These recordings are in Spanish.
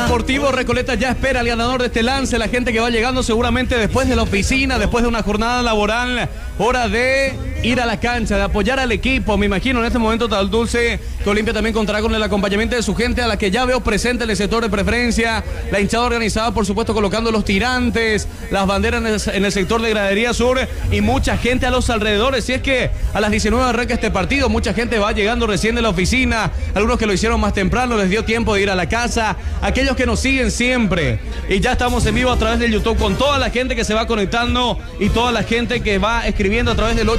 Deportivo Recoleta ya espera al ganador de este lance, la gente que va llegando seguramente después de la oficina, después de una jornada laboral, hora de ir a la cancha, de apoyar al equipo. Me imagino en este momento tan dulce que Olimpia también contará con el acompañamiento de su gente, a la que ya veo presente en el sector de preferencia, la hinchada organizada, por supuesto, colocando los tirantes, las banderas en el sector de gradería sur y mucha gente a los alrededores. Si es que a las 19 arranca este partido, mucha gente va llegando recién de la oficina, algunos que lo hicieron más temprano, les dio tiempo de ir a la casa, aquellos que nos siguen siempre. Y ya estamos en vivo a través de YouTube con toda la gente que se va conectando y toda la gente que va escribiendo a través del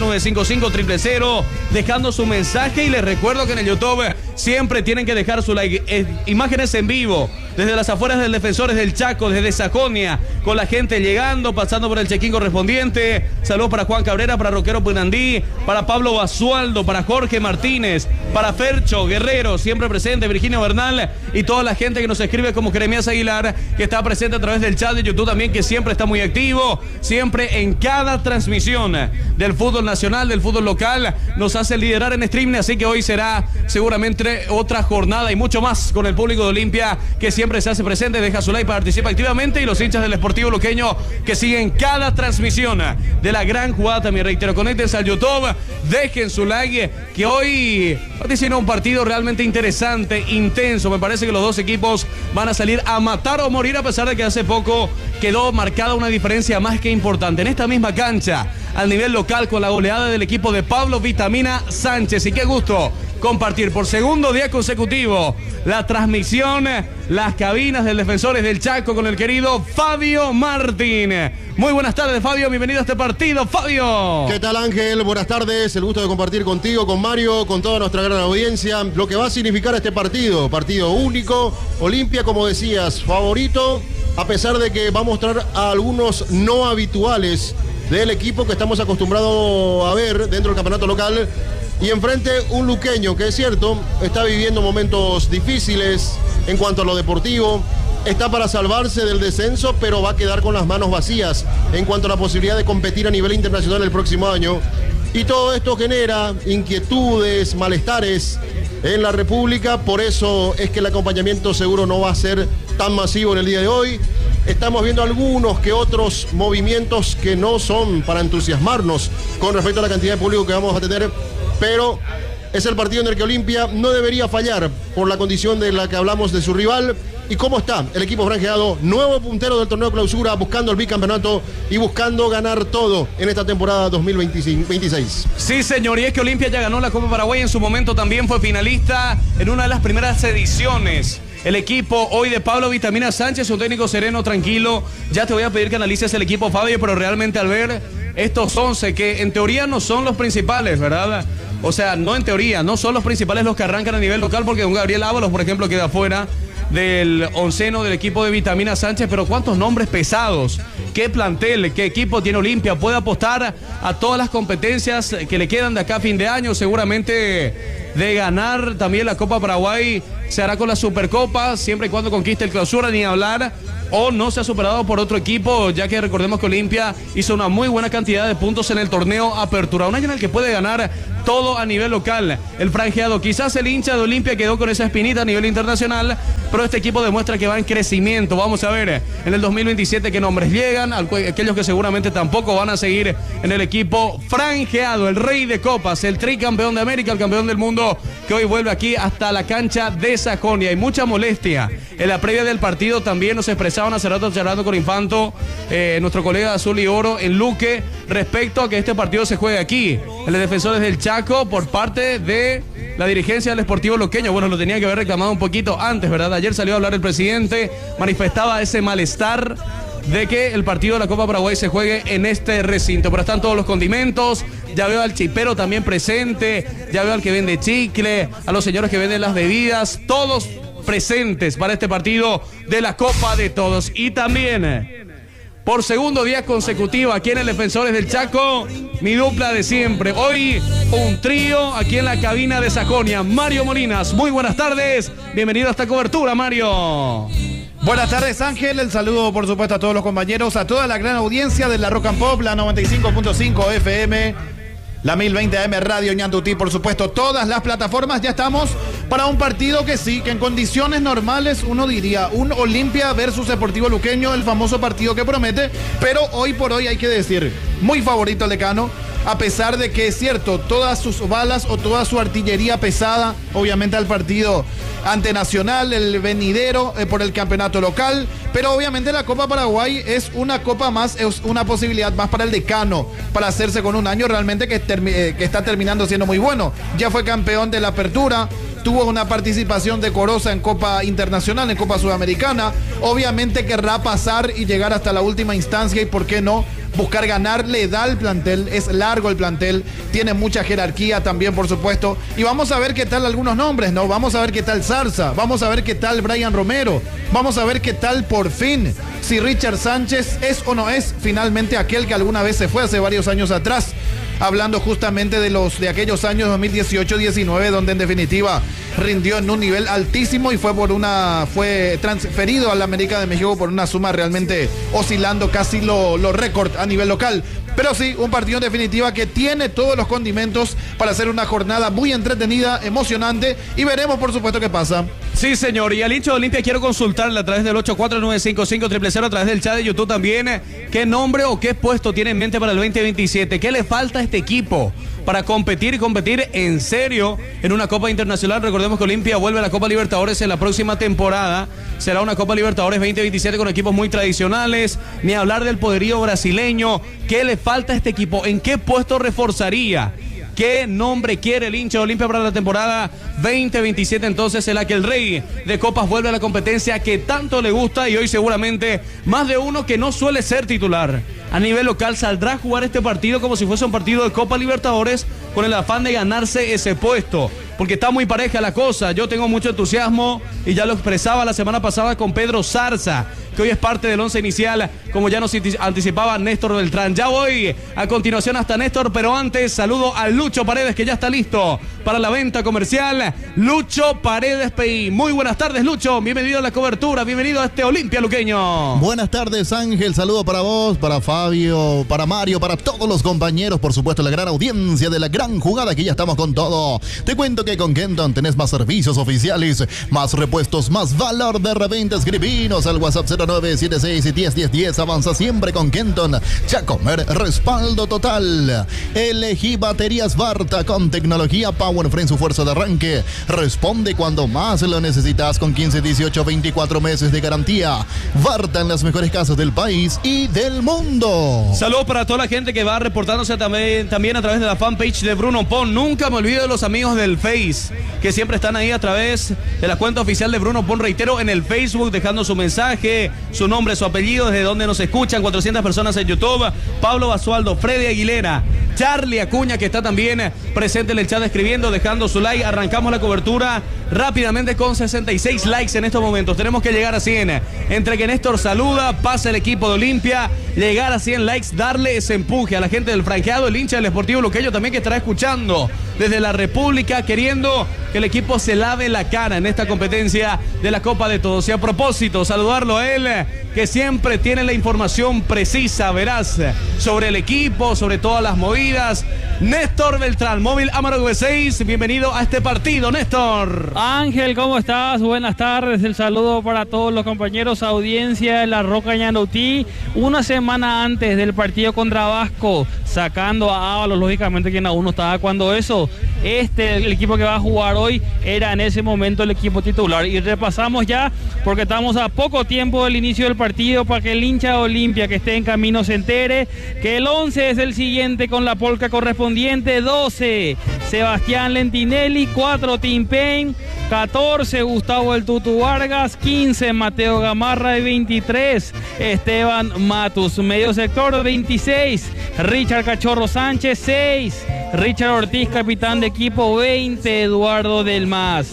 84955-000, dejando su mensaje. Y les recuerdo que en el YouTube siempre tienen que dejar su like. Imágenes en vivo desde las afueras del Defensores del Chaco, desde Sajonia, con la gente llegando, pasando por el check-in correspondiente. Saludos para Juan Cabrera, para Roquero Pinandí, para Pablo Basualdo, para Jorge Martínez, para Fercho Guerrero, siempre presente, Virginia Bernal y toda la gente que nos escribe, como Jeremías Aguilar, que está presente a través del chat de YouTube también, que siempre está muy activo, siempre en cada transmisión del fútbol nacional, del fútbol local, nos hace liderar en streaming. Así que hoy será seguramente otra jornada y mucho más con el público de Olimpia, que siempre se hace presente, deja su like, participa activamente, y los hinchas del Sportivo Luqueño que siguen cada transmisión de la gran jugada. También reitero, conéctense al YouTube, dejen su like, que hoy participa un partido realmente interesante, intenso. Me parece que los dos equipos van a salir a matar o morir, a pesar de que hace poco quedó marcada una diferencia más que importante en esta misma cancha al nivel local, con la goleada del equipo de Pablo Vitamina Sánchez. Y qué gusto compartir por segundo día consecutivo la transmisión, las cabinas del Defensores del Chaco, con el querido Fabio Martín. Muy buenas tardes, Fabio, bienvenido a este partido, Fabio. ¿Qué tal, Ángel? Buenas tardes, el gusto de compartir contigo, con Mario, con toda nuestra gran audiencia, lo que va a significar este partido único. Olimpia, como decías, favorito, a pesar de que va a mostrar a algunos no habituales del equipo que estamos acostumbrados a ver dentro del campeonato local. Y enfrente un luqueño que, es cierto, está viviendo momentos difíciles en cuanto a lo deportivo. Está para salvarse del descenso, pero va a quedar con las manos vacías en cuanto a la posibilidad de competir a nivel internacional el próximo año. Y todo esto genera inquietudes, malestares en la República. Por eso es que el acompañamiento seguro no va a ser tan masivo en el día de hoy. Estamos viendo algunos que otros movimientos que no son para entusiasmarnos con respecto a la cantidad de público que vamos a tener, pero es el partido en el que Olimpia no debería fallar por la condición de la que hablamos de su rival. ¿Y cómo está el equipo franjeado? Nuevo puntero del torneo clausura, buscando el bicampeonato y buscando ganar todo en esta temporada 2026. Sí, señor, y es que Olimpia ya ganó la Copa Paraguay, en su momento también fue finalista en una de las primeras ediciones. El equipo hoy de Pablo Vitamina Sánchez, un técnico sereno, tranquilo. Ya te voy a pedir que analices el equipo, Fabio, pero realmente al ver estos 11, que en teoría no son los principales, ¿verdad? O sea, no en teoría, no son los principales los que arrancan a nivel local, porque un Gabriel Ábalos, por ejemplo, queda fuera del onceno del equipo de Vitamina Sánchez. Pero cuántos nombres pesados, qué plantel, qué equipo tiene Olimpia. Puede apostar a todas las competencias que le quedan de acá a fin de año, seguramente de ganar también la Copa Paraguay. Se hará con la Supercopa, siempre y cuando conquiste el clausura, ni hablar, o no se ha superado por otro equipo, ya que recordemos que Olimpia hizo una muy buena cantidad de puntos en el torneo Apertura, un año en el que puede ganar todo a nivel local. El franjeado, quizás el hincha de Olimpia quedó con esa espinita a nivel internacional, pero este equipo demuestra que va en crecimiento. Vamos a ver en el 2027 qué nombres llegan, aquellos que seguramente tampoco van a seguir en el equipo franjeado, el rey de copas, el tricampeón de América, el campeón del mundo, que hoy vuelve aquí hasta la cancha de Sajonia. Hay mucha molestia en la previa del partido. También nos expresaban hace rato charlando con Infanto, nuestro colega de Azul y Oro en Luque, respecto a que este partido se juegue aquí, en los Defensores del Chaco, por parte de la dirigencia del Sportivo Luqueño. Bueno, lo tenía que haber reclamado un poquito antes, ¿verdad? Ayer salió a hablar el presidente, manifestaba ese malestar de que el partido de la Copa Paraguay se juegue en este recinto. Pero están todos los condimentos. Ya veo al chipero también presente, ya veo al que vende chicle, a los señores que venden las bebidas, todos presentes para este partido de la Copa de Todos. Y también, por segundo día consecutivo aquí en el Defensores del Chaco, mi dupla de siempre. Hoy un trío aquí en la cabina de Sajonia. Mario Molinas, muy buenas tardes, bienvenido a esta cobertura, Mario. Buenas tardes, Ángel. El saludo, por supuesto, a todos los compañeros, a toda la gran audiencia de la Rock and Pop, la 95.5 FM. la 1020 AM Radio Ñandutí, por supuesto, todas las plataformas. Ya estamos para un partido que sí, que en condiciones normales uno diría un Olimpia versus Deportivo Luqueño, el famoso partido que promete, pero hoy por hoy hay que decir, muy favorito el decano, a pesar de que es cierto, todas sus balas o toda su artillería pesada, obviamente al partido ante Nacional, el venidero por el campeonato local, pero obviamente la Copa Paraguay es una copa más, es una posibilidad más para el decano, para hacerse con un año realmente que está terminando siendo muy bueno. Ya fue campeón de la Apertura, tuvo una participación decorosa en Copa Internacional, en Copa Sudamericana, obviamente querrá pasar y llegar hasta la última instancia y por qué no buscar ganar, le da el plantel, es largo el plantel, tiene mucha jerarquía también, por supuesto, y vamos a ver qué tal algunos nombres, ¿no? Vamos a ver qué tal Zarza, vamos a ver qué tal Brian Romero, vamos a ver qué tal por fin, si Richard Sánchez es o no es finalmente aquel que alguna vez se fue hace varios años atrás, hablando justamente de aquellos años 2018-19, donde en definitiva rindió en un nivel altísimo y fue transferido a la América de México por una suma realmente oscilando casi lo récord a nivel local. Pero sí, un partido en definitiva que tiene todos los condimentos para hacer una jornada muy entretenida, emocionante, y veremos por supuesto qué pasa. Sí, señor, y al hincha de Olimpia quiero consultarle a través del 84955-000, a través del chat de YouTube también, qué nombre o qué puesto tiene en mente para el 2027, qué le falta a este equipo para competir en serio en una Copa Internacional. Recordemos que Olimpia vuelve a la Copa Libertadores en la próxima temporada. Será una Copa Libertadores 2027 con equipos muy tradicionales, ni hablar del poderío brasileño. ¿Qué le falta a este equipo? ¿En qué puesto reforzaría? ¿Qué nombre quiere el hincha de Olimpia para la temporada 2027? Entonces, en la que el rey de copas vuelve a la competencia que tanto le gusta, y hoy seguramente más de uno que no suele ser titular a nivel local saldrá a jugar este partido como si fuese un partido de Copa Libertadores, con el afán de ganarse ese puesto, porque está muy pareja la cosa. Yo tengo mucho entusiasmo y ya lo expresaba la semana pasada con Pedro Zarza, que hoy es parte del once inicial, como ya nos anticipaba Néstor Beltrán. Ya voy a continuación hasta Néstor, pero antes saludo a Lucho Paredes, que ya está listo para la venta comercial. Lucho Paredes PI. Muy buenas tardes, Lucho. Bienvenido a la cobertura, bienvenido a este Olimpia Luqueño. Buenas tardes, Ángel. Saludo para vos, para Fabio, para Mario, para todos los compañeros, por supuesto, la gran audiencia de la gran jugada, que ya estamos con todo. Te cuento que con Kenton tenés más servicios oficiales, más repuestos, más valor de reventa. Escribinos al WhatsApp 0976-101010. Avanza siempre con Kenton. Chacomer, respaldo total. Elegí baterías Varta con tecnología Powerframe, su fuerza de arranque. Responde cuando más lo necesitas, con 15, 18, 24 meses de garantía. Varta, en las mejores casas del país y del mundo. Saludos para toda la gente que va reportándose también a través de la fanpage de Bruno Pon. Nunca me olvido de los amigos del Face, que siempre están ahí a través de la cuenta oficial de Bruno Pon, reitero, en el Facebook, dejando su mensaje, su nombre, su apellido, desde donde nos escuchan. 400 personas en YouTube. Pablo Basualdo, Freddy Aguilera, Charlie Acuña, que está también presente en el chat escribiendo, dejando su like. Arrancamos la cobertura rápidamente con 66 likes en estos momentos. Tenemos que llegar a 100. Entre que Néstor saluda, pasa el equipo de Olimpia, llegar a 100 likes, darle ese empuje a la gente del franqueado, el hincha del Sportivo Luqueño también, que estará escuchando desde la República, queriendo que el equipo se lave la cara en esta competencia de la Copa de Todos. Y a propósito, saludarlo a él, que siempre tiene la información precisa, veraz, sobre el equipo, sobre todas las movidas. Néstor Beltrán, Móvil Amargo V6, bienvenido a este partido, Néstor. Ángel, ¿cómo estás? Buenas tardes, el saludo para todos los compañeros, audiencia de La Roca Ñandutí. Una semana antes del partido contra Vasco, sacando a Ábalos, lógicamente quien aún no estaba cuando eso, el equipo que va a jugar hoy era en ese momento el equipo titular. Y repasamos ya, porque estamos a poco tiempo del inicio del partido, para que el hincha de Olimpia que esté en camino se entere que el 11 es el siguiente, con la polca correspondiente: 12 Sebastián Lentinelli, 4 Tim Payne, 14 Gustavo El Tutu Vargas, 15 Mateo Gamarra y 23 Esteban Matus. Medio sector: 26 Richard Cachorro Sánchez, 6 Richard Ortiz, capitán de equipo, 20 Eduardo Del Mas,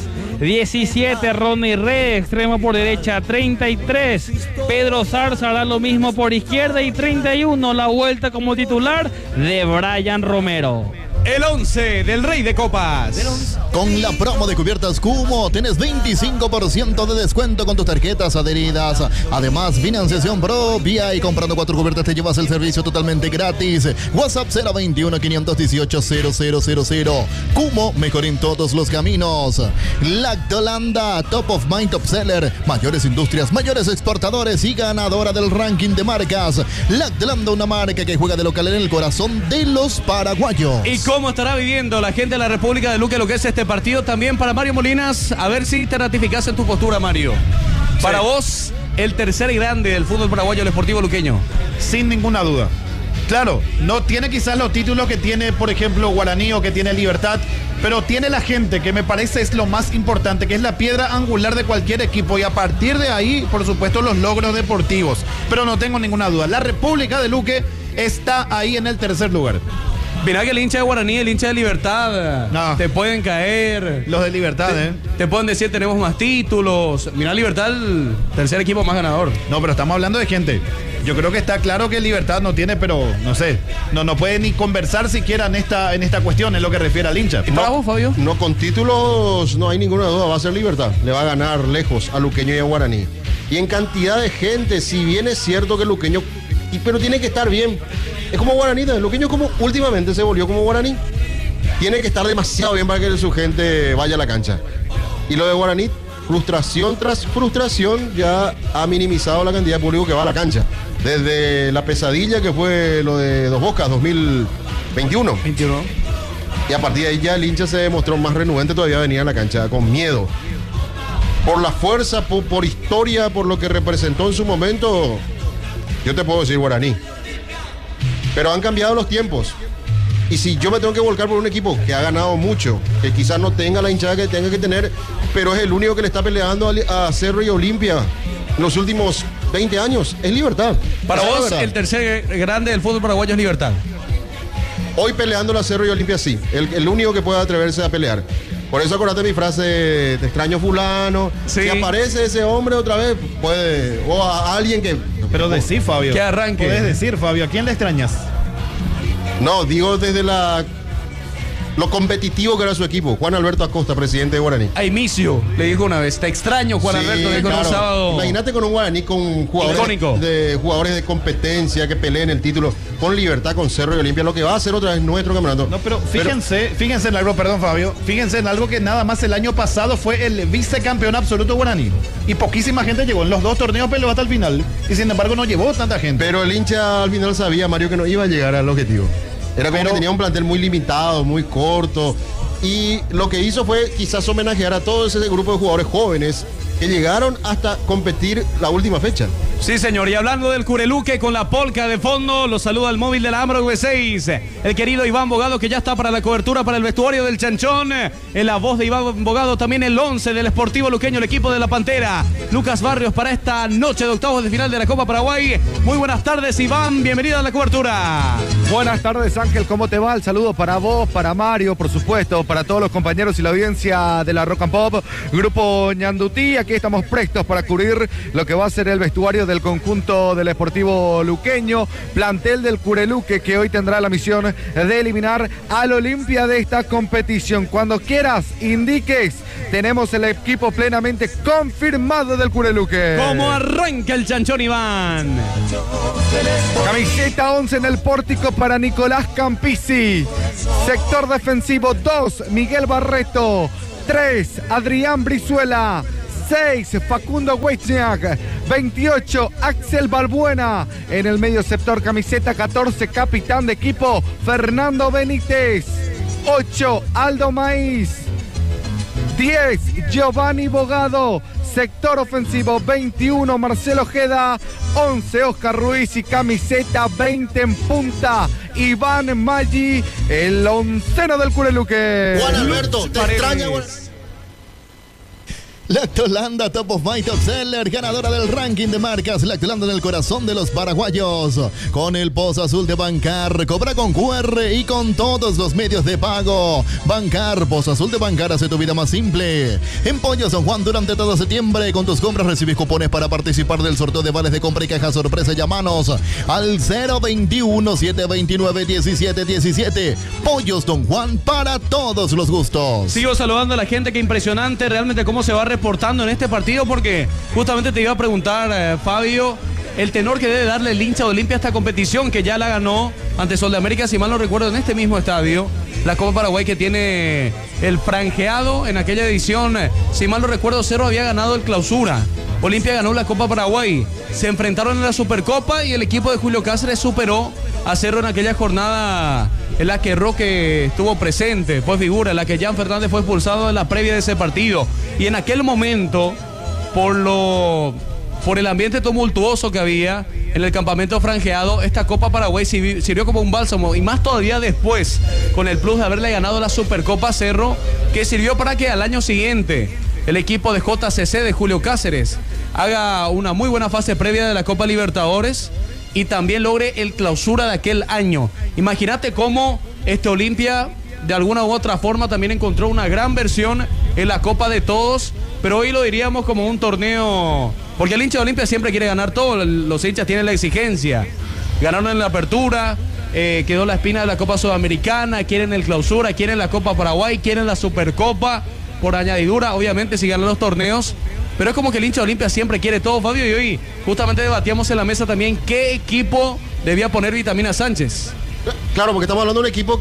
17 Ronnie Red, extremo por derecha, 33 Pedro Zarza, hará lo mismo por izquierda, y 31 la vuelta como titular de Brian Romero. El 11 del Rey de Copas. Con la promo de cubiertas Kumo tenés 25% de descuento con tus tarjetas adheridas. Además, financiación propia y comprando 4 cubiertas te llevas el servicio totalmente gratis. WhatsApp 021 518 0000. Kumo, mejor en todos los caminos. Lactolanda, Top of Mind Top Seller. Mayores industrias, mayores exportadores y ganadora del ranking de marcas. Lactolanda, una marca que juega de local en el corazón de los paraguayos. ¿Y cómo estará viviendo la gente de la República de Luque lo que es este partido? También para Mario Molinas, a ver si te ratificas en tu postura, Mario. Para vos, el tercer grande del fútbol paraguayo, el Sportivo Luqueño. Sin ninguna duda. Claro, no tiene quizás los títulos que tiene, por ejemplo, Guaraní o que tiene Libertad, pero tiene la gente, que me parece es lo más importante, que es la piedra angular de cualquier equipo, y a partir de ahí, por supuesto, los logros deportivos. Pero no tengo ninguna duda, la República de Luque está ahí en el tercer lugar. Mirá que el hincha de Guaraní, el hincha de Libertad, no, te pueden caer. Los de Libertad, te pueden decir tenemos más títulos. Mirá, Libertad, el tercer equipo más ganador. No, pero estamos hablando de gente. Yo creo que está claro que Libertad no tiene, pero no sé, no puede ni conversar siquiera en esta cuestión, en lo que refiere al hincha. ¿Y para vos, Fabio? No, con títulos no hay ninguna duda, va a ser Libertad. Le va a ganar lejos a Luqueño y a Guaraní. Y en cantidad de gente, si bien es cierto que Luqueño, pero tiene que estar bien. Es como Guaraní, el Luqueño como últimamente se volvió como Guaraní. Tiene que estar demasiado bien para que su gente vaya a la cancha. Y lo de Guaraní, frustración tras frustración, ya ha minimizado la cantidad de público que va a la cancha. Desde la pesadilla que fue lo de Dos Bocas 2021. Y a partir de ahí ya el hincha se demostró más renuente, todavía venía a la cancha con miedo. Por la fuerza, por historia, por lo que representó en su momento, yo te puedo decir Guaraní. Pero han cambiado los tiempos. Y si yo me tengo que volcar por un equipo que ha ganado mucho, que quizás no tenga la hinchada que tenga que tener, pero es el único que le está peleando a Cerro y Olimpia en los últimos 20 años, es Libertad. Para vos, el tercer grande del fútbol paraguayo es Libertad. Hoy peleando a Cerro y Olimpia, sí. El único que pueda atreverse a pelear. Por eso acordate mi frase, te extraño fulano. Sí. Si aparece ese hombre otra vez, puede, o a alguien que... Pero decir, Fabio. Que arranque. Puedes decir, Fabio, ¿a quién le extrañas? No, digo desde lo competitivo que era su equipo. Juan Alberto Acosta, presidente de Guaraní. A Inicio le dijo una vez, te extraño, Juan Alberto, dijo claro. Un sábado. Imagínate con un Guaraní con jugadores de competencia que peleen el título, con Libertad, con Cerro y Olimpia, lo que va a hacer otra vez nuestro campeonato. No, pero fíjense en algo, perdón, Fabio, fíjense en algo que nada más el año pasado fue el vicecampeón absoluto Guaraní. Y poquísima gente llegó en los 2 torneos, peleó hasta el final. Y sin embargo no llevó tanta gente. Pero el hincha al final sabía, Mario, que no iba a llegar al objetivo. Era como que tenía un plantel muy limitado, muy corto. Y lo que hizo fue quizás homenajear a todo ese grupo de jugadores jóvenes que llegaron hasta competir la última fecha. Sí, señor. Y hablando del Cureluque con la polca de fondo, los saluda el móvil de la Ambro V6. El querido Iván Bogado, que ya está para la cobertura para el vestuario del Chanchón. En la voz de Iván Bogado también el 11 del Sportivo Luqueño, el equipo de la Pantera. Lucas Barrios para esta noche de octavos de final de la Copa Paraguay. Muy buenas tardes, Iván. Bienvenido a la cobertura. Buenas tardes, Ángel. ¿Cómo te va? El saludo para vos, para Mario, por supuesto, para todos los compañeros y la audiencia de la Rock and Pop. Grupo Ñandutí, aquí estamos prestos para cubrir lo que va a ser el vestuario del conjunto del Sportivo Luqueño, plantel del Cureluque, que hoy tendrá la misión de eliminar al Olimpia de esta competición. Cuando quieras, indiques, tenemos el equipo plenamente confirmado del Cureluque. ¿Cómo arranca el Chanchón, Iván? Camiseta 11 en el pórtico para Nicolás Campisi. Sector defensivo 2, Miguel Barreto. 3, Adrián Brizuela. 6, Facundo Weitzniak. 28, Axel Balbuena. En el medio sector, camiseta 14, capitán de equipo, Fernando Benítez. 8, Aldo Maíz. 10, Giovanni Bogado. Sector ofensivo 21, Marcelo Ojeda. 11, Oscar Ruiz. Y camiseta 20 en punta, Iván Maggi, el onceno del Cureluque. Juan Alberto, te extraña, Juan. Lactolanda Top of My Top Seller, ganadora del ranking de marcas. Lactolanda en el corazón de los paraguayos. Con el pozo azul de Bancar, cobra con QR y con todos los medios de pago. Bancar, pozo azul de Bancar hace tu vida más simple. En Pollo San Juan durante todo septiembre, con tus compras recibes cupones para participar del sorteo de vales de compra y caja sorpresa. Llámanos al 021-729-1717. Pollos Don Juan, para todos los gustos. Sigo saludando a la gente, que impresionante realmente cómo se va reportando en este partido, porque justamente te iba a preguntar, Fabio, el tenor que debe darle el hincha de Olimpia a esta competición, que ya la ganó ante Sol de América, si mal no recuerdo, en este mismo estadio. La Copa Paraguay, que tiene el franjeado en aquella edición, si mal no recuerdo, Cerro había ganado el Clausura. Olimpia ganó la Copa Paraguay. Se enfrentaron en la Supercopa y el equipo de Julio Cáceres superó a Cerro en aquella jornada en la que Roque estuvo presente, fue figura, en la que Jan Fernández fue expulsado en la previa de ese partido. Y en aquel momento, por el ambiente tumultuoso que había en el campamento franjeado, esta Copa Paraguay sirvió como un bálsamo, y más todavía después, con el plus de haberle ganado la Supercopa Cerro, que sirvió para que al año siguiente el equipo de JCC de Julio Cáceres haga una muy buena fase previa de la Copa Libertadores y también logre el Clausura de aquel año. Imagínate cómo este Olimpia de alguna u otra forma también encontró una gran versión en la Copa de Todos, pero hoy lo diríamos como un torneo, porque el hincha de Olimpia siempre quiere ganar todo, los hinchas tienen la exigencia. Ganaron en la apertura, quedó la espina de la Copa Sudamericana, quieren el Clausura, quieren la Copa Paraguay, quieren la Supercopa, por añadidura, obviamente, si ganan los torneos. Pero es como que el hincha de Olimpia siempre quiere todo, Fabio, y hoy justamente debatíamos en la mesa también qué equipo debía poner Vitamina Sánchez. Claro, porque estamos hablando de un equipo